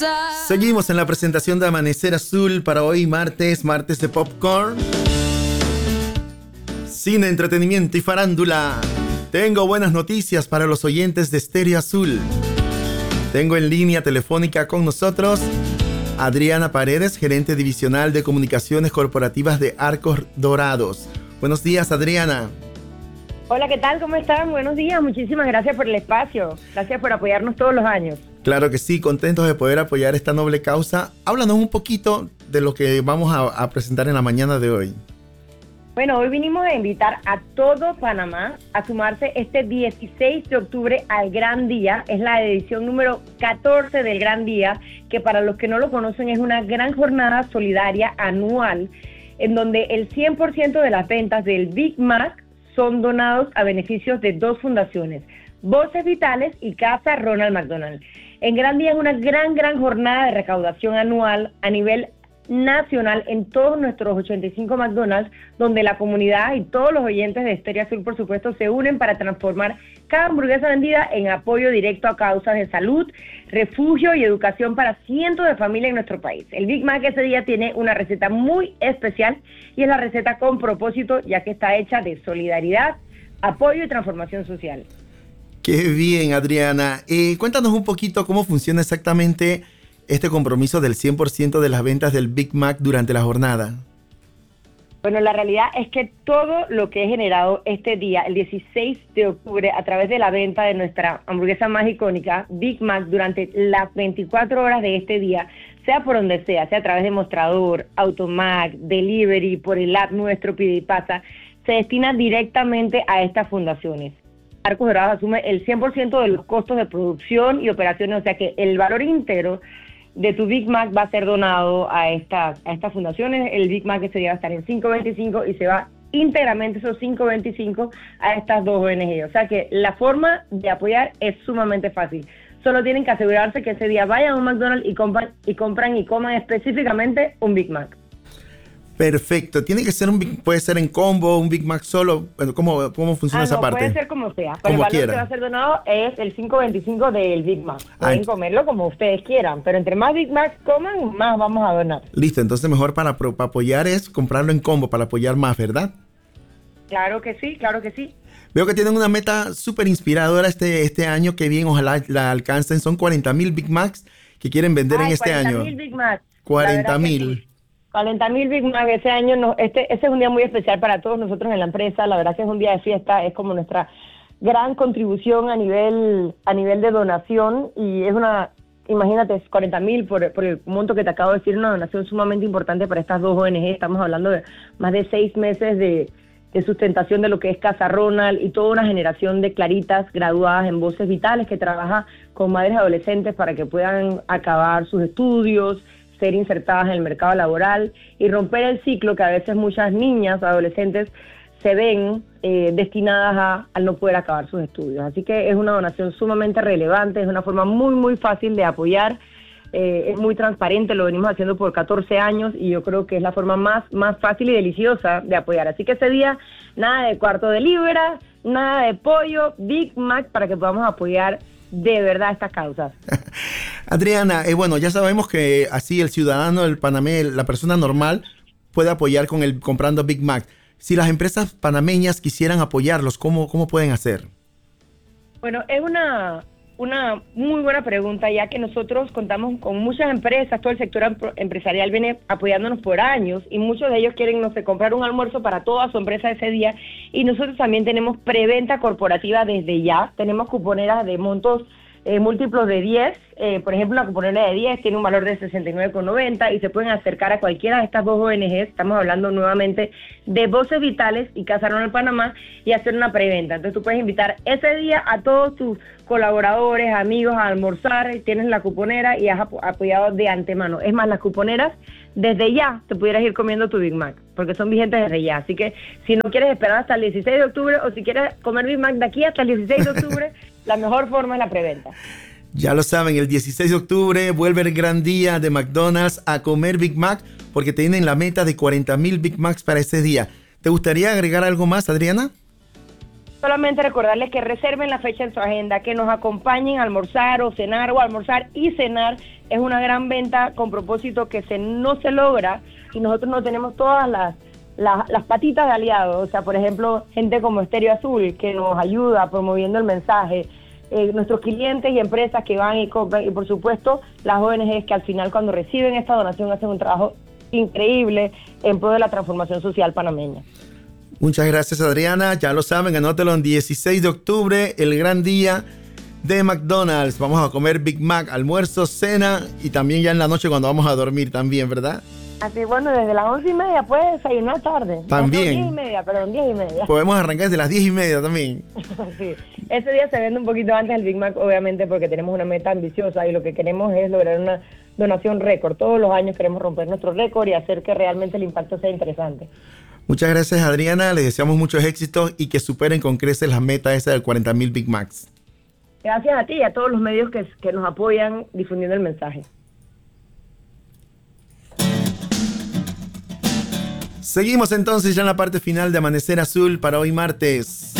Seguimos en la presentación de Amanecer Azul para hoy martes de popcorn, cine, entretenimiento y farándula. Tengo buenas noticias para los oyentes de Stereo Azul. Tengo en línea telefónica con nosotros Adriana Paredes, gerente divisional de comunicaciones corporativas de Arcos Dorados. Buenos días, Adriana. Hola, ¿qué tal? ¿Cómo están? Buenos días, muchísimas gracias por el espacio. Gracias por apoyarnos todos los años. Claro que sí, contentos de poder apoyar esta noble causa. Háblanos un poquito de lo que vamos a presentar en la mañana de hoy. Bueno, hoy vinimos a invitar a todo Panamá a sumarse este 16 de octubre al Gran Día. Es la edición número 14 del Gran Día, que para los que no lo conocen es una gran jornada solidaria anual en donde el 100% de las ventas del Big Mac son donados a beneficios de dos fundaciones, Voces Vitales y Casa Ronald McDonald. En Gran Día es una gran jornada de recaudación anual a nivel nacional en todos nuestros 85 McDonald's, donde la comunidad y todos los oyentes de Stereo Azul, por supuesto, se unen para transformar cada hamburguesa vendida en apoyo directo a causas de salud, refugio y educación para cientos de familias en nuestro país. El Big Mac ese día tiene una receta muy especial y es la receta con propósito, ya que está hecha de solidaridad, apoyo y transformación social. Qué bien, Adriana. Cuéntanos un poquito cómo funciona exactamente este compromiso del 100% de las ventas del Big Mac durante la jornada. Bueno, la realidad es que todo lo que he generado este día, el 16 de octubre, a través de la venta de nuestra hamburguesa más icónica, Big Mac, durante las 24 horas de este día, sea por donde sea a través de mostrador, Automac, delivery, por el app nuestro Pide y Pasa, se destina directamente a estas fundaciones. Arcos Dorados asume el 100% de los costos de producción y operaciones, o sea que el valor íntegro de tu Big Mac va a ser donado a estas fundaciones. El Big Mac ese día va a estar en $5.25 y se va íntegramente esos $5.25 a estas dos ONG. O sea que la forma de apoyar es sumamente fácil. Solo tienen que asegurarse que ese día vayan a un McDonald's y compran y coman específicamente un Big Mac. Perfecto. Tiene que ser puede ser en combo, un Big Mac solo. ¿Cómo funciona esa parte? Puede ser como sea. Pero el valor que va a ser donado es el $5.25 del Big Mac. Pueden comerlo como ustedes quieran, pero entre más Big Mac coman, más vamos a donar. Listo, entonces mejor para apoyar es comprarlo en combo, para apoyar más, ¿verdad? Claro que sí, claro que sí. Veo que tienen una meta súper inspiradora este año, que bien, ojalá la alcancen. Son 40,000 Big Macs que quieren vender en este año. 40,000 Big Macs. 40,000. 40,000 Big Mac ese año. Ese es un día muy especial para todos nosotros en la empresa. La verdad que es un día de fiesta, es como nuestra gran contribución a nivel de donación, y es imagínate, 40,000 por el monto que te acabo de decir, una donación sumamente importante para estas dos ONG. Estamos hablando de más de 6 meses de sustentación de lo que es Casa Ronald y toda una generación de claritas graduadas en Voces Vitales que trabaja con madres adolescentes para que puedan acabar sus estudios, ser insertadas en el mercado laboral y romper el ciclo que a veces muchas niñas, adolescentes, se ven destinadas al no poder acabar sus estudios. Así que es una donación sumamente relevante, es una forma muy fácil de apoyar, es muy transparente, lo venimos haciendo por 14 años y yo creo que es la forma más fácil y deliciosa de apoyar. Así que ese día, nada de cuarto de libra, nada de pollo, Big Mac, para que podamos apoyar de verdad estas causas. Adriana, bueno, ya sabemos que así el ciudadano, el panameño, la persona normal puede apoyar comprando Big Mac. Si las empresas panameñas quisieran apoyarlos, ¿cómo pueden hacer? Bueno, es una muy buena pregunta, ya que nosotros contamos con muchas empresas, todo el sector empresarial viene apoyándonos por años y muchos de ellos quieren, comprar un almuerzo para toda su empresa ese día, y nosotros también tenemos preventa corporativa desde ya. Tenemos cuponeras de montos múltiplos de 10, por ejemplo, la cuponera de 10 tiene un valor de 69,90 y se pueden acercar a cualquiera de estas dos ONGs. Estamos hablando nuevamente de Voces Vitales y Casa Ronald Panamá, y hacer una preventa. Entonces tú puedes invitar ese día a todos tus colaboradores, amigos a almorzar, tienes la cuponera y has apoyado de antemano. Es más, las cuponeras desde ya te pudieras ir comiendo tu Big Mac, porque son vigentes desde ya. Así que si no quieres esperar hasta el 16 de octubre o si quieres comer Big Mac de aquí hasta el 16 de octubre, la mejor forma es la preventa. Ya lo saben, el 16 de octubre vuelve el gran día de McDonald's a comer Big Mac, porque tienen la meta de 40,000 Big Macs para ese día. ¿Te gustaría agregar algo más, Adriana? Solamente recordarles que reserven la fecha en su agenda, que nos acompañen a almorzar o almorzar y cenar. Es una gran venta con propósito que no se logra y nosotros no tenemos todas las patitas de aliados. O sea, por ejemplo, gente como Estéreo Azul que nos ayuda promoviendo el mensaje, nuestros clientes y empresas que van y compran y por supuesto las ONGs que al final cuando reciben esta donación hacen un trabajo increíble en pro de la transformación social panameña. Muchas gracias, Adriana. Ya lo saben, anótelo en 16 de octubre, el gran día de McDonald's. Vamos a comer Big Mac, almuerzo, cena y también ya en la noche cuando vamos a dormir también, ¿verdad? Así, bueno, desde las 11:30 puedes desayunar tarde. También. 10:30. Podemos arrancar desde las 10:30 también. Sí. Ese día se vende un poquito antes el Big Mac, obviamente, porque tenemos una meta ambiciosa y lo que queremos es lograr una donación récord. Todos los años queremos romper nuestro récord y hacer que realmente el impacto sea interesante. Muchas gracias, Adriana. Les deseamos muchos éxitos y que superen con creces la meta esa de 40,000 Big Macs. Gracias a ti y a todos los medios que nos apoyan difundiendo el mensaje. Seguimos entonces ya en la parte final de Amanecer Azul para hoy martes.